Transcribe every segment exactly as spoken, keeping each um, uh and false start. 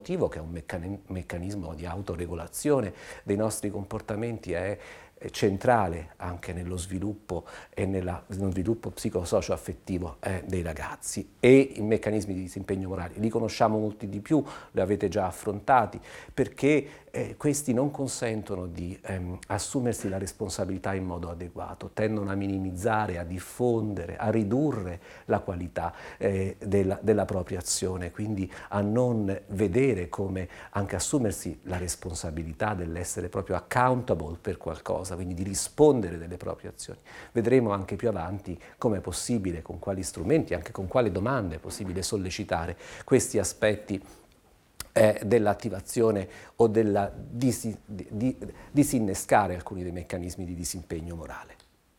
che è un meccanismo di autoregolazione dei nostri comportamenti, è centrale anche nello sviluppo e nella, nello sviluppo psicosocio-affettivo eh, dei ragazzi. E i meccanismi di disimpegno morale li conosciamo molti di più, li avete già affrontati, perché eh, questi non consentono di ehm, assumersi la responsabilità in modo adeguato, tendono a minimizzare, a diffondere, a ridurre la qualità eh, della, della propria azione, quindi a non vedere come anche assumersi la responsabilità dell'essere proprio accountable per qualcosa, quindi di rispondere delle proprie azioni. Vedremo anche più avanti come è possibile, con quali strumenti, anche con quali domande è possibile sollecitare questi aspetti eh, dell'attivazione o della disi, di, di, disinnescare alcuni dei meccanismi di disimpegno morale.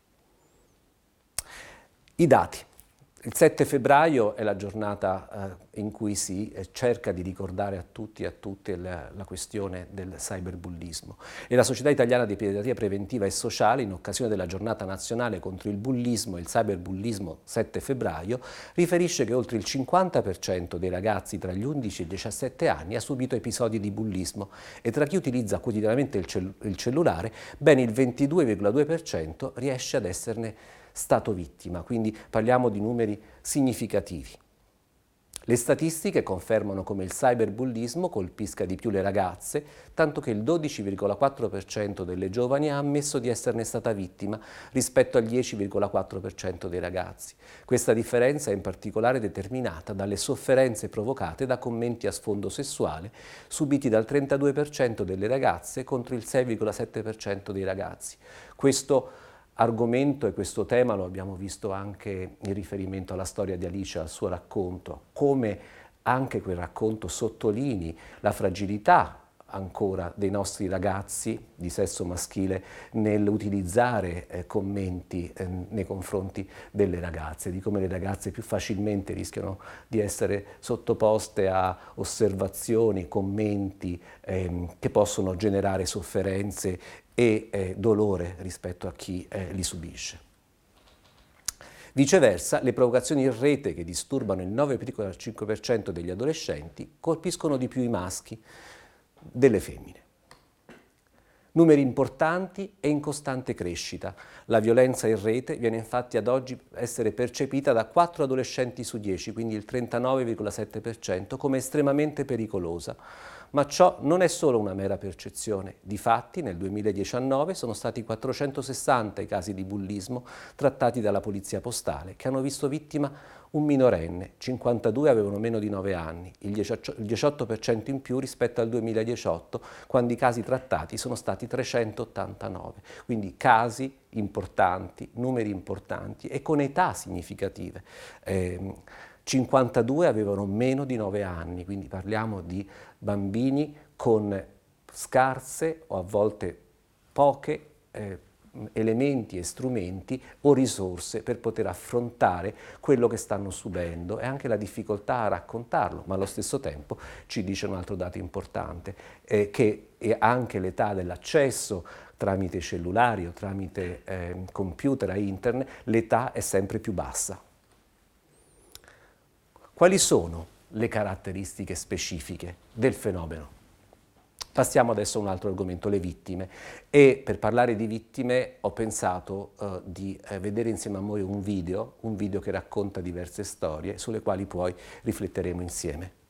I dati. Il sette febbraio è la giornata eh, in cui si eh, cerca di ricordare a tutti e a tutte la, la questione del cyberbullismo. E la Società Italiana di Pediatria Preventiva e Sociale, in occasione della giornata nazionale contro il bullismo e il cyberbullismo sette febbraio, riferisce che oltre il cinquanta per cento dei ragazzi tra gli undici e i diciassette anni ha subito episodi di bullismo e tra chi utilizza quotidianamente il, cell- il cellulare, ben il ventidue virgola due per cento riesce ad esserne stato vittima, quindi parliamo di numeri significativi. Le statistiche confermano come il cyberbullismo colpisca di più le ragazze, tanto che il dodici virgola quattro per cento delle giovani ha ammesso di esserne stata vittima rispetto al dieci virgola quattro per cento dei ragazzi. Questa differenza è in particolare determinata dalle sofferenze provocate da commenti a sfondo sessuale subiti dal trentadue per cento delle ragazze contro il sei virgola sette per cento dei ragazzi. Questo argomento e questo tema lo abbiamo visto anche in riferimento alla storia di Alice, al suo racconto, come anche quel racconto sottolinei la fragilità ancora dei nostri ragazzi di sesso maschile nell'utilizzare eh, commenti eh, nei confronti delle ragazze, di come le ragazze più facilmente rischiano di essere sottoposte a osservazioni, commenti ehm, che possono generare sofferenze e eh, dolore rispetto a chi eh, li subisce. Viceversa, le provocazioni in rete che disturbano il nove virgola cinque per cento degli adolescenti colpiscono di più i maschi delle femmine. Numeri importanti e in costante crescita. La violenza in rete viene infatti ad oggi essere percepita da quattro adolescenti su dieci, quindi il trentanove virgola sette per cento, come estremamente pericolosa. Ma ciò non è solo una mera percezione. Difatti, nel duemiladiciannove sono stati quattrocentosessanta i casi di bullismo trattati dalla Polizia Postale, che hanno visto vittima un minorenne, cinquantadue avevano meno di nove anni, il diciotto per cento in più rispetto al duemiladiciotto, quando i casi trattati sono stati trecentottantanove. Quindi casi importanti, numeri importanti e con età significative. Eh, cinquantadue avevano meno di nove anni, quindi parliamo di bambini con scarse o a volte poche eh, elementi e strumenti o risorse per poter affrontare quello che stanno subendo e anche la difficoltà a raccontarlo, ma allo stesso tempo ci dice un altro dato importante, eh, che anche l'età dell'accesso tramite cellulari o tramite eh, computer a internet, l'età è sempre più bassa. Quali sono le caratteristiche specifiche del fenomeno? Passiamo adesso a un altro argomento, le vittime. E per parlare di vittime ho pensato uh, di uh, vedere insieme a voi un video, un video che racconta diverse storie sulle quali poi rifletteremo insieme.